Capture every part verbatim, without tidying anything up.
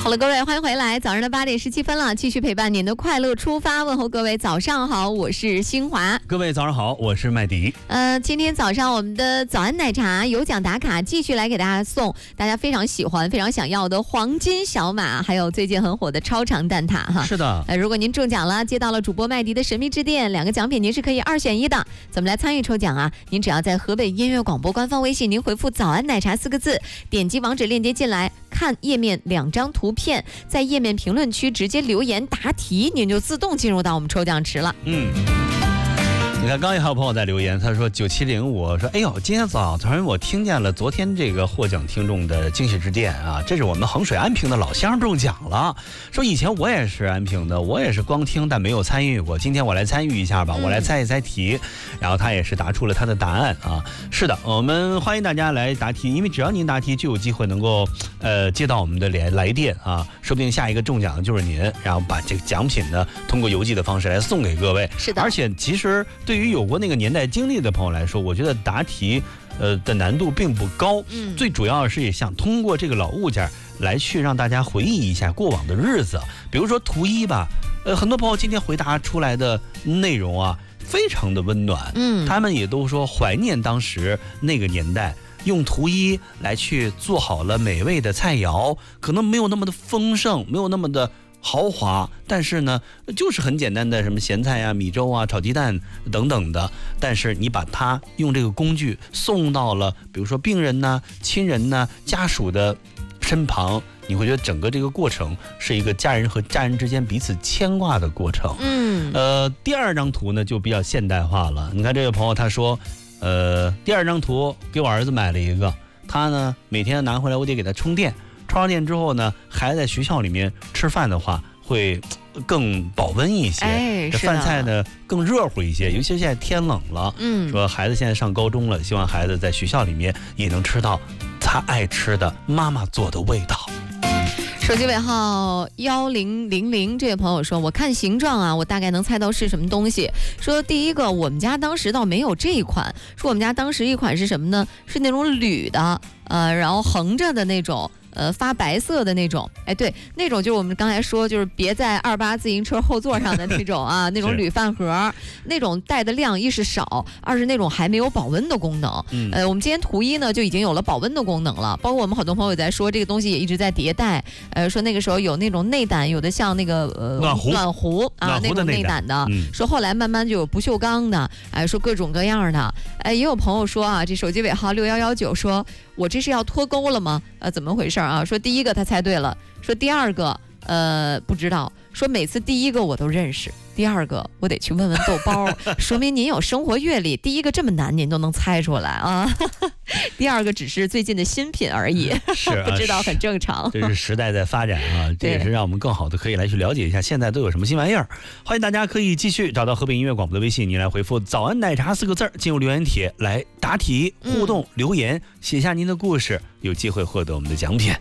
好了，各位，欢迎回来。早上的八点十七分了，继续陪伴您的快乐出发。问候各位早上好，我是新华。 各位早上好，我是麦迪。 呃，今天早上我们的早安奶茶有奖打卡，继续来给大家送大家非常喜欢、非常想要的黄金小马，还有最近很火的超长蛋挞哈。 是的。 呃，如果您中奖了，接到了主播麦迪的神秘之电，两个奖品您是可以二选一的。怎么来参与抽奖啊？您只要在河北音乐广播官方微信，您回复“早安奶茶”四个字，点击网址链接进来，看页面两张图片，在页面评论区直接留言答题，您就自动进入到我们抽奖池了。 嗯，你看，刚也还有朋友在留言，他说九七零五说，哎呦，今天早晨我听见了昨天这个获奖听众的惊喜致电啊，这是我们衡水安平的老乡中奖了，说以前我也是安平的，我也是光听但没有参与过，今天我来参与一下吧，我来猜一猜题，然后他也是答出了他的答案啊。是的，我们欢迎大家来答题，因为只要您答题就有机会能够呃接到我们的连来电啊，说不定下一个中奖的就是您，然后把这个奖品呢通过邮寄的方式来送给各位。 是的， 而且其实对于有过那个年代经历的朋友来说，我觉得答题呃的难度并不高，嗯，最主要是想通过这个老物件来去让大家回忆一下过往的日子。比如说图一吧，呃，很多朋友今天回答出来的内容啊，非常的温暖，嗯，他们也都说怀念当时那个年代。用图一来去做好了美味的菜肴，可能没有那么的丰盛，没有那么的豪华，但是呢就是很简单的什么咸菜啊、米粥啊、炒鸡蛋等等的，但是你把它用这个工具送到了比如说病人呢、亲人呢、家属的身旁，你会觉得整个这个过程是一个家人和家人之间彼此牵挂的过程。嗯，呃，第二张图呢就比较现代化了。你看这位朋友他说，呃，第二张图给我儿子买了一个，他呢每天拿回来我得给他充电，充上电之后呢，孩子在学校里面吃饭的话会更保温一些， 哎， 这饭菜呢更热乎一些，尤其现在天冷了，嗯，说孩子现在上高中了，希望孩子在学校里面也能吃到他爱吃的妈妈做的味道。 手机尾号幺零零零，这位朋友说，我看形状啊，我大概能猜到是什么东西。说第一个，我们家当时倒没有这一款，说我们家当时一款是什么呢？是那种铝的，呃，然后横着的那种。呃，发白色的那种，哎，对，那种就是我们刚才说，就是别在二八自行车后座上的那种啊，那种铝饭盒，那种带的量一是少，二是那种还没有保温的功能。嗯，呃，我们今天图一呢就已经有了保温的功能了，包括我们很多朋友也在说这个东西也一直在迭代，呃，说那个时候有那种内胆，有的像那个呃暖壶暖壶啊那种内胆的，嗯，说后来慢慢就有不锈钢的，哎，说各种各样的，哎，也有朋友说啊，这手机尾号六幺幺九说，我这是要脱钩了吗？呃，怎么回事啊？说第一个他猜对了，说第二个呃不知道，说每次第一个我都认识，第二个我得去问问豆包，说明您有生活阅历，第一个这么难您都能猜出来啊，第二个只是最近的新品而已， 是、啊、 不知道很正常， 这是时代在发展啊，这也是让我们更好的可以来去了解一下现在都有什么新玩意儿。欢迎大家可以继续找到河北音乐广播的微信，您来回复早安奶茶四个字进入留言帖来答题互动、嗯、留言，写下您的故事，有机会获得我们的奖品。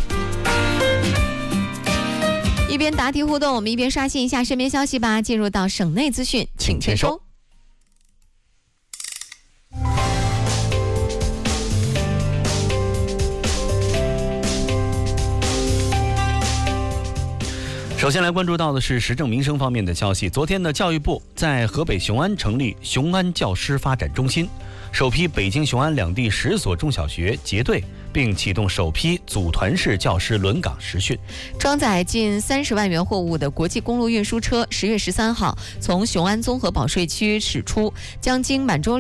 一边答题互动，我们一边刷新一下身边消息吧。进入到省内资讯，请签收。 首先来关注到的是时政民生方面的消息。昨天呢，教育部在河北雄安成立雄安教师发展中心，首批北京雄安两地十所中小学结对，并启动首批组团式教师轮岗实训。 装载近三十万元货物的国际公路运输车十月十三号从雄安综合保税区驶出，将经满洲